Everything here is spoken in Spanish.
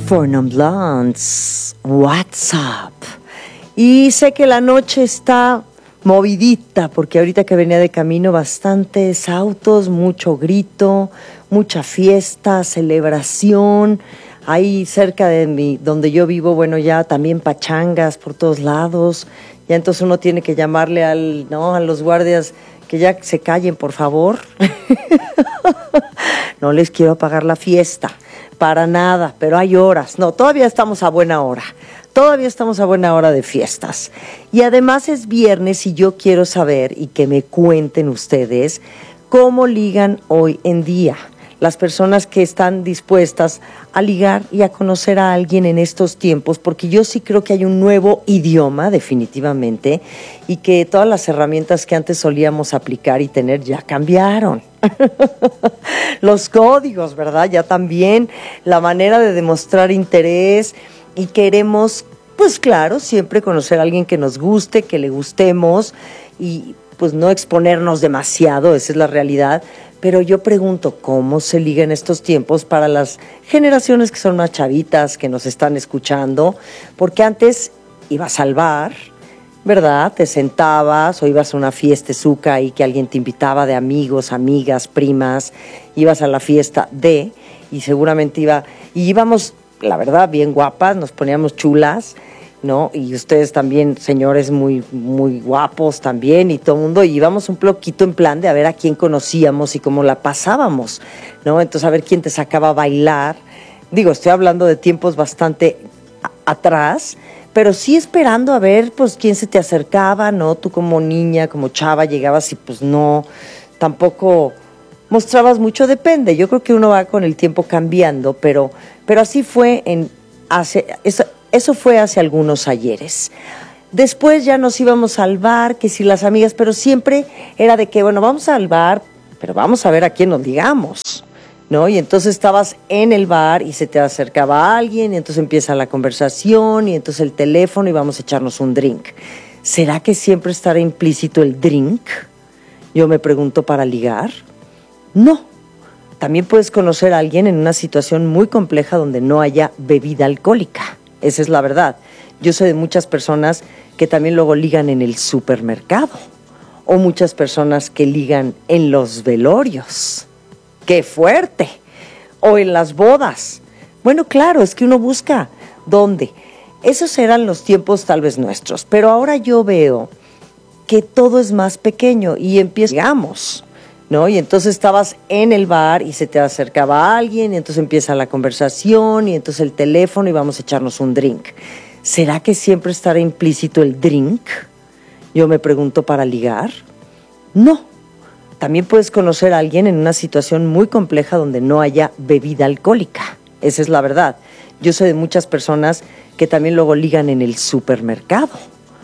For Non Blondes, WhatsApp. Y sé que la noche está movidita, porque ahorita que venía de camino, bastantes autos, mucho grito, mucha fiesta, celebración. Ahí cerca de donde yo vivo, bueno, ya también pachangas por todos lados. Ya entonces uno tiene que llamarle a los guardias que ya se callen, por favor. No les quiero apagar la fiesta, para nada, pero hay horas. No, todavía estamos a buena hora. Todavía estamos a buena hora de fiestas. Y además es viernes y yo quiero saber y que me cuenten ustedes cómo ligan hoy en día. Las personas que están dispuestas a ligar y a conocer a alguien en estos tiempos, porque yo sí creo que hay un nuevo idioma, definitivamente, y que todas las herramientas que antes solíamos aplicar y tener ya cambiaron. Los códigos, ¿verdad? Ya también, la manera de demostrar interés, y queremos, pues claro, siempre conocer a alguien que nos guste, que le gustemos, y pues no exponernos demasiado, esa es la realidad. Pero yo pregunto, ¿cómo se liga en estos tiempos para las generaciones que son más chavitas, que nos están escuchando? Porque ibas al bar, ¿verdad? Te sentabas o ibas a una fiestezuca y que alguien te invitaba de amigos, amigas, primas, ibas a la fiesta y seguramente íbamos, la verdad, bien guapas, nos poníamos chulas, ¿no? Y ustedes también, señores, muy, muy guapos también, y todo el mundo, y íbamos un poquito en plan de a ver a quién conocíamos y cómo la pasábamos, ¿no? Entonces, a ver quién te sacaba a bailar. Digo, estoy hablando de tiempos bastante atrás, pero sí esperando a ver, pues, quién se te acercaba, ¿no? Tú como niña, como chava, llegabas y, pues, no, tampoco mostrabas mucho, depende. Yo creo que uno va con el tiempo cambiando, pero así fue eso fue hace algunos ayeres. Después ya nos íbamos al bar, que si las amigas, pero siempre era de que, bueno, vamos al bar, pero vamos a ver a quién nos ligamos, ¿no? Y entonces estabas en el bar y se te acercaba alguien, y entonces empieza la conversación, y entonces el teléfono, y vamos a echarnos un drink. ¿Será que siempre estará implícito el drink? Yo me pregunto, ¿para ligar? No. También puedes conocer a alguien en una situación muy compleja donde no haya bebida alcohólica. Esa es la verdad. Yo sé de muchas personas que también luego ligan en el supermercado, o muchas personas que ligan en los velorios. ¡Qué fuerte! O en las bodas. Bueno, claro, es que uno busca dónde. Esos eran los tiempos tal vez nuestros, pero ahora yo veo que todo es más pequeño y digamos, ¿no? Y entonces estabas en el bar y se te acercaba alguien, y entonces empieza la conversación, y entonces el teléfono, y vamos a echarnos un drink. ¿Será que siempre estará implícito el drink? Yo me pregunto, ¿para ligar? No. También puedes conocer a alguien en una situación muy compleja donde no haya bebida alcohólica. Esa es la verdad. Yo sé de muchas personas que también luego ligan en el supermercado,